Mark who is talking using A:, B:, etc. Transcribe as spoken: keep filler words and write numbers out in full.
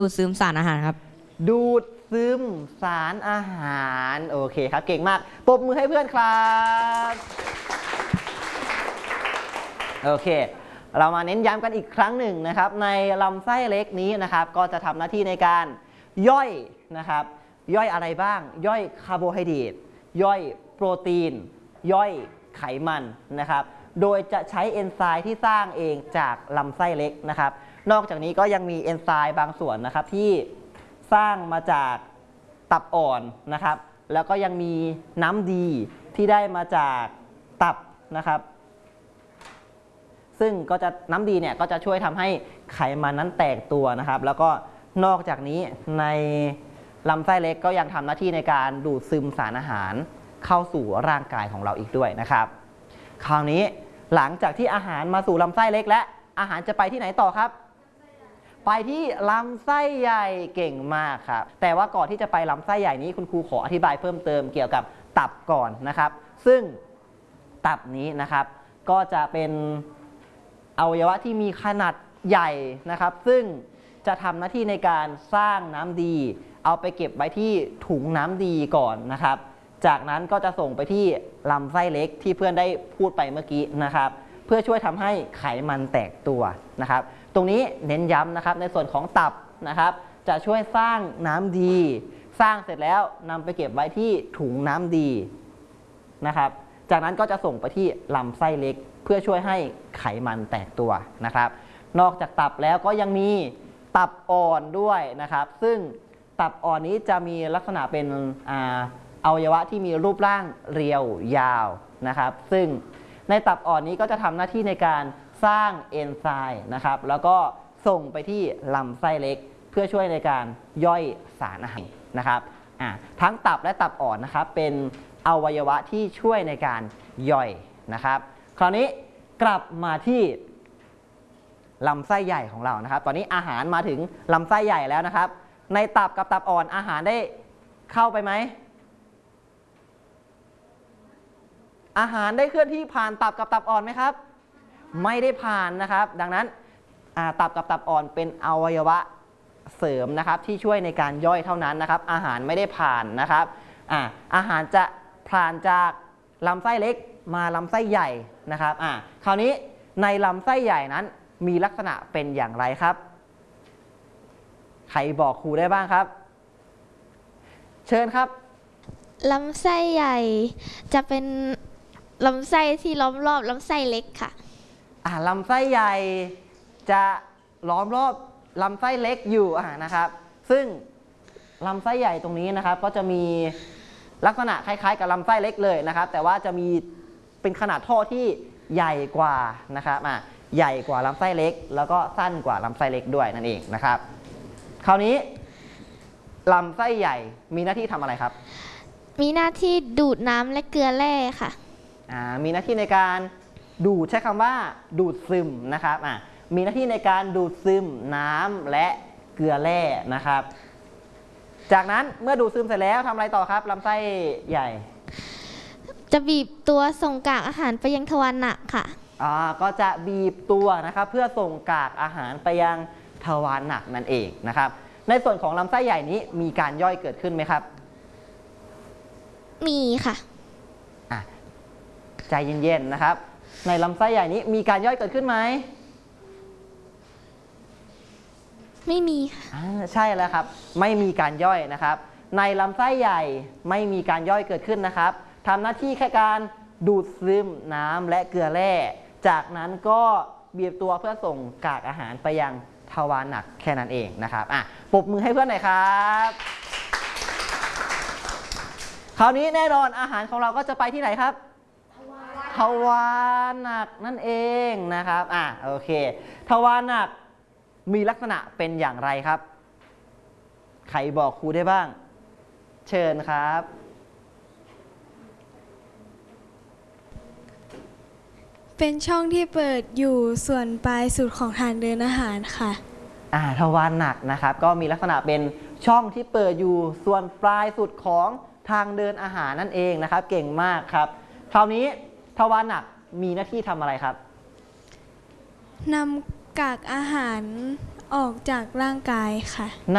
A: ดูดซึมสารอาหารครับ
B: ดูดซึมสารอาหารโอเคครับเก่งมากปรบมือให้เพื่อนครับโอเคเรามาเน้นย้ำกันอีกครั้งหนึ่งนะครับในลำไส้เล็กนี้นะครับก็จะทำหน้าที่ในการย่อยนะครับย่อยอะไรบ้างย่อยคาร์โบไฮเดรตย่อยโปรตีนย่อยไขมันนะครับโดยจะใช้เอนไซม์ที่สร้างเองจากลำไส้เล็กนะครับนอกจากนี้ก็ยังมีเอนไซม์บางส่วนนะครับที่สร้างมาจากตับอ่อนนะครับแล้วก็ยังมีน้ำดีที่ได้มาจากตับนะครับซึ่งก็จะน้ำดีเนี่ยก็จะช่วยทำให้ไขมันนั้นแตกตัวนะครับแล้วก็นอกจากนี้ในลำไส้เล็กก็ยังทำหน้าที่ในการดูดซึมสารอาหารเข้าสู่ร่างกายของเราอีกด้วยนะครับคราวนี้หลังจากที่อาหารมาสู่ลำไส้เล็กและอาหารจะไปที่ไหนต่อครับไปที่ลำไส้ใหญ่เก่งมากครับแต่ว่าก่อนที่จะไปลำไส้ใหญ่นี้คุณครูขออธิบายเพิ่มเติมเกี่ยวกับตับก่อนนะครับซึ่งตับนี้นะครับก็จะเป็นอวัยวะที่มีขนาดใหญ่นะครับซึ่งจะทำหน้าที่ในการสร้างน้ำดีเอาไปเก็บไว้ที่ถุงน้ำดีก่อนนะครับจากนั้นก็จะส่งไปที่ลำไส้เล็กที่เพื่อนได้พูดไปเมื่อกี้นะครับเพื่อช่วยทำให้ไขมันแตกตัวนะครับตรงนี้เน้นย้ำนะครับในส่วนของตับนะครับจะช่วยสร้างน้ำดีสร้างเสร็จแล้วนำไปเก็บไว้ที่ถุงน้ำดีนะครับจากนั้นก็จะส่งไปที่ลำไส้เล็กเพื่อช่วยให้ไขมันแตกตัวนะครับนอกจากตับแล้วก็ยังมีตับอ่อนด้วยนะครับซึ่งตับอ่อนนี้จะมีลักษณะเป็นอ่าอวัยวะที่มีรูปร่างเรียวยาวนะครับซึ่งในตับอ่อนนี้ก็จะทำหน้าที่ในการสร้างเอนไซม์นะครับแล้วก็ส่งไปที่ลำไส้เล็กเพื่อช่วยในการย่อยสารอาหารนะครับอ่าทั้งตับและตับอ่อนนะครับเป็นอวัยวะที่ช่วยในการย่อยนะครับคราวนี้กลับมาที่ลำไส้ใหญ่ของเรานะครับตอนนี้อาหารมาถึงลำไส้ใหญ่แล้วนะครับในตับกับตับอ่อนอาหารได้เข้าไปไหมอาหารได้เคลื่อนที่ผ่านตับกับตับอ่อนไหมครับไม่ได้ผ่านนะครับดังนั้นตับกับตับอ่อนเป็นอวัยวะเสริมนะครับที่ช่วยในการย่อยเท่านั้นนะครับอาหารไม่ได้ผ่านนะครับอ่าอาหารจะผ่านจากลำไส้เล็กมาลำไส้ใหญ่นะครับอ่าคราวนี้ในลำไส้ใหญ่นั้นมีลักษณะเป็นอย่างไรครับใครบอกครูได้บ้างครับเชิญครับ
C: ลำไส้ใหญ่จะเป็นลำไส้ที่ล้อมรอบลำไส้เล็กค่ะ
B: อ่าลำไส้ใหญ่จะล้อมรอบลำไส้เล็กอยู่อ่านะครับซึ่งลำไส้ใหญ่ตรงนี้นะครับก็จะมีลักษณะคล้ายๆกับลำไส้เล็กเลยนะครับแต่ว่าจะมีเป็นขนาดท่อที่ใหญ่กว่านะครับอ่าใหญ่กว่าลำไส้เล็กแล้วก็สั้นกว่าลำไส้เล็กด้วยนั่นเองนะครับคราวนี้ลำไส้ใหญ่มีหน้าที่ทำอะไรครับ
C: มีหน้าที่ดูดน้ำและเกลือแร่ค่ะ
B: อ่ามีหน้าที่ในการดูดใช้คำว่าดูดซึมนะครับอ่ามีหน้าที่ในการดูดซึมน้ำและเกลือแร่นะครับจากนั้นเมื่อดูดซึมเสร็จแล้วทำอะไรต่อครับลำไส้ใหญ่
C: จะบีบตัวส่งกากอาหารไปยังทวารหนักค่ะ
B: อ่าก็จะบีบตัวนะครับเพื่อส่งกากอาหารไปยังทวารหนักนั่นเองนะครับในส่วนของลำไส้ใหญ่นี้มีการย่อยเกิดขึ้นไหมครับ
C: มีค่ะ
B: อ่ะใจเย็นๆนะครับในลำไส้ใหญ่นี้มีการย่อยเกิดขึ้นไหม
C: ไม่มีค่ะ
B: ใช่แล้วครับไม่มีการย่อยนะครับในลำไส้ใหญ่ไม่มีการย่อยเกิดขึ้นนะครับทำหน้าที่แค่การดูดซึมน้ำและเกลือแร่จากนั้นก็บีบตัวเพื่อส่งกากอาหารไปยังทวารหนักแค่นั้นเองนะครับอ่ะปรบมือให้เพื่อนหน่อยครับคราวนี้แน่นอนอาหารของเราก็จะไปที่ไหนครับทวารหนักนั่นเองนะครับอ่ะโอเคทวารหนักมีลักษณะเป็นอย่างไรครับใครบอกครูได้บ้างเชิญครับ
D: เป็นช่องที่เปิดอยู่ส่วนปลายสุดของทางเดินอาหารค่ะ
B: อ่าทวารหนักนะครับก็มีลักษณะเป็นช่องที่เปิดอยู่ส่วนปลายสุดของทางเดินอาหารนั่นเองนะครับเก่งมากครับคราวนี้ทวารหนักมีหน้าที่ทำอะไรครับ
D: นำกากอาหารออกจากร่างกายค่ะ